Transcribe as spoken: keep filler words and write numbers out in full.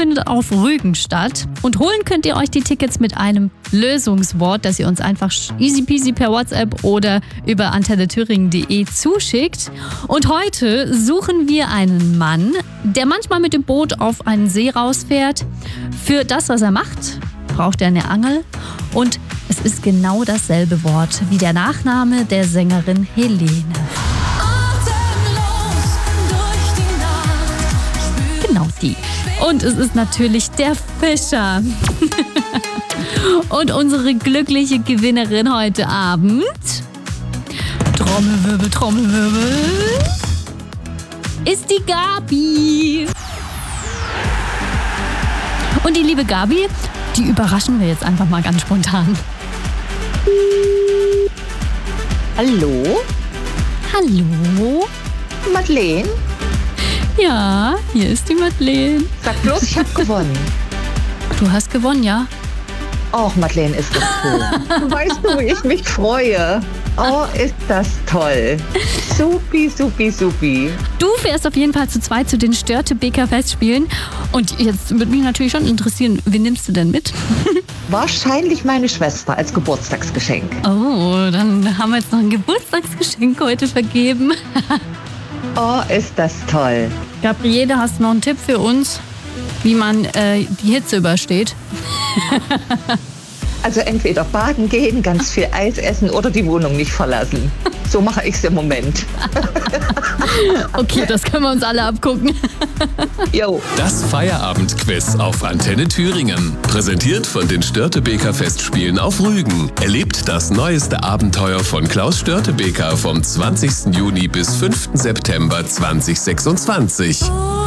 findet auf Rügen statt. Und holen könnt ihr euch die Tickets mit einem Lösungswort, das ihr uns einfach easy peasy per WhatsApp oder über antenne thüringen punkt de zuschickt. Und heute suchen wir einen Mann, der manchmal mit dem Boot auf einen See rausfährt. Für das, was er macht, braucht er eine Angel. Und es ist genau dasselbe Wort wie der Nachname der Sängerin Helene. Genau die. Und es ist natürlich der Fischer. Und unsere glückliche Gewinnerin heute Abend, Trommelwirbel, Trommelwirbel, ist die Gabi. Und die liebe Gabi, die überraschen wir jetzt einfach mal ganz spontan. Hallo? Hallo? Madeleine? Ja, hier ist die Madeleine. Sag bloß, ich hab gewonnen. Du hast gewonnen, ja? Och, Madeleine, ist das cool. Weißt du, wie ich mich freue? Oh, ist das toll. Supi, supi, supi. Du fährst auf jeden Fall zu zweit zu den Störtebeker-Festspielen. Und jetzt würde mich natürlich schon interessieren, wen nimmst du denn mit? Wahrscheinlich meine Schwester als Geburtstagsgeschenk. Oh, dann haben wir jetzt noch ein Geburtstagsgeschenk heute vergeben. Oh, ist das toll. Gabriele, hast du noch einen Tipp für uns, wie man äh, die Hitze übersteht? Also entweder baden gehen, ganz viel Eis essen oder die Wohnung nicht verlassen. So mache ich es im Moment. Okay, das können wir uns alle abgucken. Jo. Das Feierabendquiz auf Antenne Thüringen. Präsentiert von den Störtebeker Festspielen auf Rügen. Erlebt das neueste Abenteuer von Klaus Störtebeker vom zwanzigsten Juni bis fünften September zweitausendsechsundzwanzig.